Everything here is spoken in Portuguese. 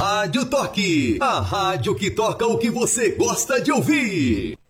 Rádio Toque, a rádio que toca o que você gosta de ouvir.